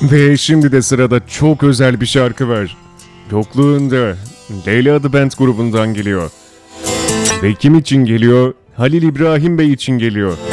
Ve şimdi de sırada çok özel bir şarkı var. Yokluğunda Leyla The Band grubundan geliyor. Ve kim için geliyor? Halil İbrahim Bey için geliyor.